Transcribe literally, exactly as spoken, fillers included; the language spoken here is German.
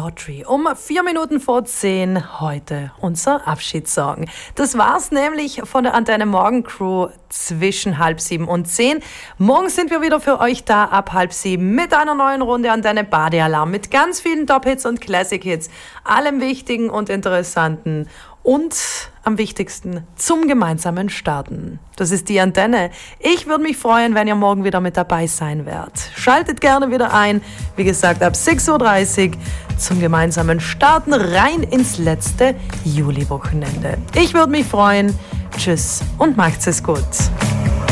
Audrey. Um vier Minuten vor zehn heute unser Abschiedssong. Das war's nämlich von der Antenne Morgen Crew zwischen halb sieben und zehn. Morgen sind wir wieder für euch da ab halb sieben mit einer neuen Runde Antenne Badealarm mit ganz vielen Top-Hits und Classic-Hits, allem Wichtigen und Interessanten und am wichtigsten zum gemeinsamen Starten. Das ist die Antenne. Ich würde mich freuen, wenn ihr morgen wieder mit dabei sein werdet. Schaltet gerne wieder ein. Wie gesagt, ab sechs Uhr dreißig zum gemeinsamen Starten rein ins letzte Juliwochenende. Ich würde mich freuen. Tschüss und macht's es gut.